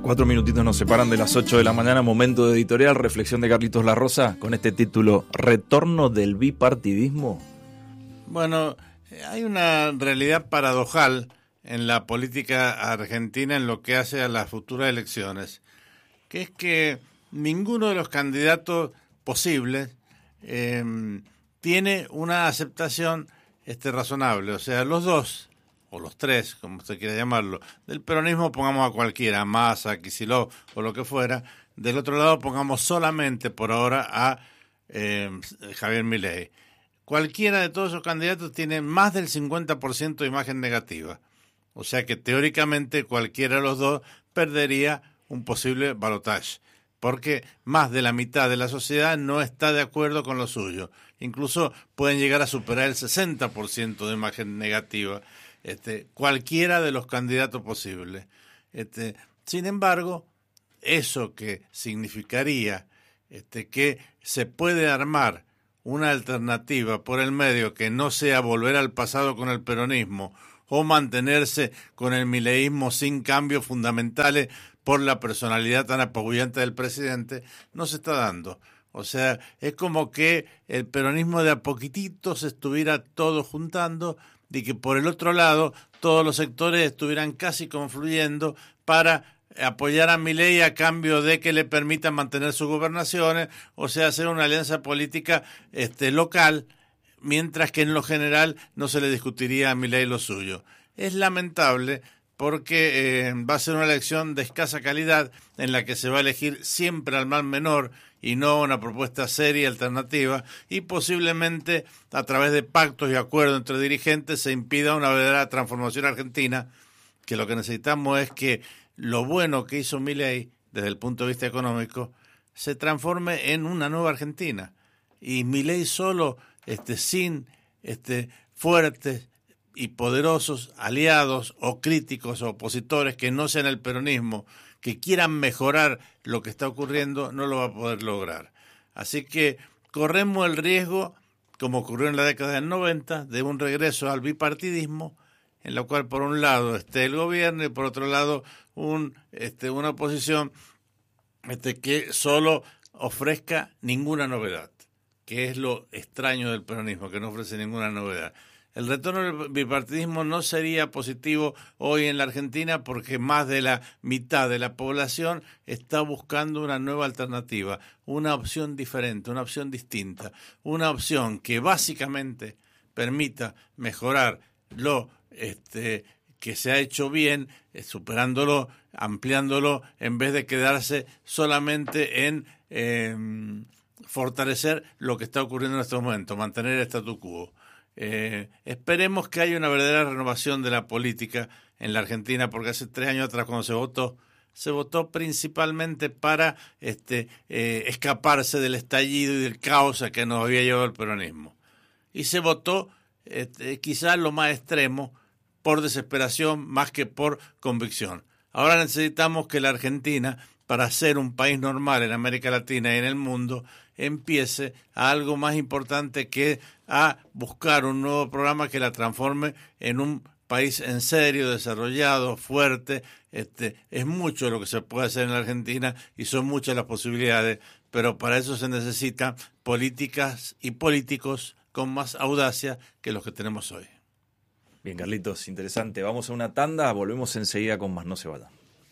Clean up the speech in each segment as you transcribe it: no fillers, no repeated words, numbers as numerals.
4 minutitos nos separan de las 8 de la mañana, momento de editorial, reflexión de Carlitos La Rosa, con este título, ¿Retorno del bipartidismo? Bueno, hay una realidad paradojal en la política argentina en lo que hace a las futuras elecciones, que es que ninguno de los candidatos posibles tiene una aceptación razonable. O sea, los dos, o los tres, como usted quiera llamarlo, del peronismo pongamos a cualquiera, Massa, Kicillof o lo que fuera, del otro lado pongamos solamente por ahora a Javier Milei. Cualquiera de todos esos candidatos tiene más del 50% de imagen negativa. O sea que teóricamente cualquiera de los dos perdería un posible balotaje, porque más de la mitad de la sociedad no está de acuerdo con lo suyo. Incluso pueden llegar a superar el 60% de imagen negativa, cualquiera de los candidatos posibles. Sin embargo, eso que significaría que se puede armar una alternativa por el medio que no sea volver al pasado con el peronismo o mantenerse con el mileísmo sin cambios fundamentales por la personalidad tan apabullante del presidente, no se está dando. O sea, es como que el peronismo de a poquitito se estuviera todo juntando y que por el otro lado todos los sectores estuvieran casi confluyendo para apoyar a Milei a cambio de que le permitan mantener sus gobernaciones, o sea, hacer una alianza política local, mientras que en lo general no se le discutiría a Milei lo suyo. Es lamentable porque va a ser una elección de escasa calidad en la que se va a elegir siempre al mal menor y no una propuesta seria y alternativa, y posiblemente a través de pactos y acuerdos entre dirigentes se impida una verdadera transformación argentina, que lo que necesitamos es que lo bueno que hizo Milei desde el punto de vista económico se transforme en una nueva Argentina. Y Milei solo, sin fuertes y poderosos aliados o críticos o opositores que no sean el peronismo, que quieran mejorar lo que está ocurriendo, no lo va a poder lograr. Así que corremos el riesgo, como ocurrió en la década del 90, de un regreso al bipartidismo, en la cual por un lado esté el gobierno y por otro lado una oposición que solo ofrezca ninguna novedad, que es lo extraño del peronismo, que no ofrece ninguna novedad. El retorno del bipartidismo no sería positivo hoy en la Argentina porque más de la mitad de la población está buscando una nueva alternativa, una opción diferente, una opción distinta, una opción que básicamente permita mejorar lo que se ha hecho bien, superándolo, ampliándolo, en vez de quedarse solamente en fortalecer lo que está ocurriendo en estos momentos, mantener el statu quo. Esperemos que haya una verdadera renovación de la política en la Argentina, porque hace 3 años atrás cuando se votó principalmente para escaparse del estallido y del caos a que nos había llevado el peronismo. Y se votó quizás lo más extremo por desesperación más que por convicción. Ahora necesitamos que la Argentina, para ser un país normal en América Latina y en el mundo, empiece a algo más importante que a buscar un nuevo programa que la transforme en un país en serio, desarrollado, fuerte. Es mucho lo que se puede hacer en la Argentina y son muchas las posibilidades, pero para eso se necesitan políticas y políticos con más audacia que los que tenemos hoy. Bien, Carlitos, interesante. Vamos a una tanda, volvemos enseguida con más, no se vayan.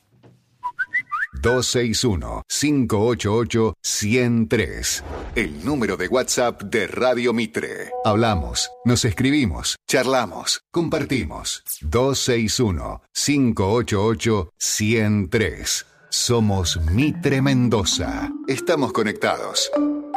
261-588-103. El número de WhatsApp de Radio Mitre. Hablamos, nos escribimos, charlamos, compartimos. 261-588-103. Somos Mitre Mendoza. Estamos conectados.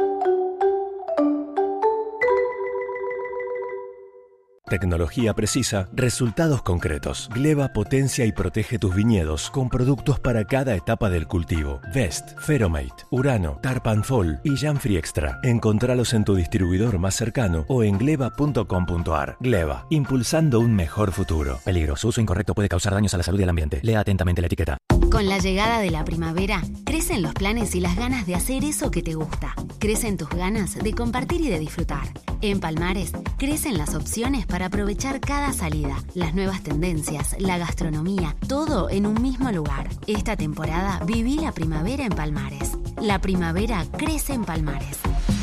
Tecnología precisa, resultados concretos. Gleba potencia y protege tus viñedos con productos para cada etapa del cultivo. Vest, Feromate, Urano, Tarpanfol y Janfree Extra. Encontralos en tu distribuidor más cercano o en gleba.com.ar. Gleba, impulsando un mejor futuro. Peligro, su uso incorrecto puede causar daños a la salud y al ambiente. Lea atentamente la etiqueta. Con la llegada de la primavera, crecen los planes y las ganas de hacer eso que te gusta. Crecen tus ganas de compartir y de disfrutar. En Palmares, crecen las opciones para aprovechar cada salida, las nuevas tendencias, la gastronomía, todo en un mismo lugar. Esta temporada viví la primavera en Palmares. La primavera crece en Palmares.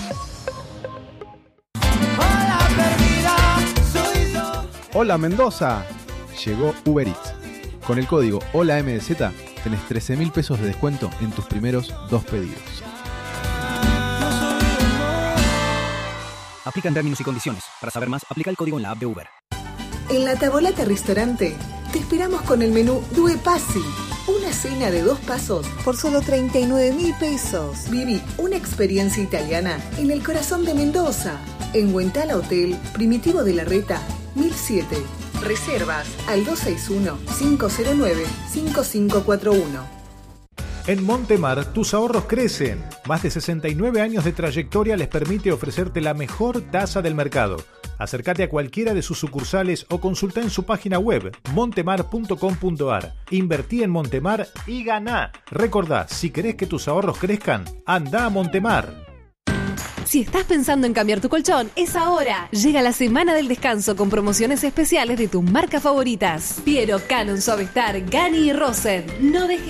Hola Mendoza, llegó Uber Eats. Con el código HOLAMDZ tenés 13.000 pesos de descuento en tus primeros 2 pedidos. Aplican términos y condiciones. Para saber más, aplica el código en la app de Uber. En La Tavolata Restaurante te esperamos con el menú Due Passi. Una cena de 2 pasos por solo 39.000 pesos. Viví una experiencia italiana en el corazón de Mendoza. En Huentala Hotel, Primitivo de la Reta, 1007. Reservas al 261-509-5541. En Montemar, tus ahorros crecen. Más de 69 años de trayectoria les permite ofrecerte la mejor tasa del mercado. Acércate a cualquiera de sus sucursales o consulta en su página web montemar.com.ar. Invertí en Montemar y ganá. Recordá, si querés que tus ahorros crezcan, anda a Montemar. Si estás pensando en cambiar tu colchón, es ahora. Llega la semana del descanso con promociones especiales de tus marcas favoritas. Piero, Canon, Suavestar, Gani y Rosen. No dejes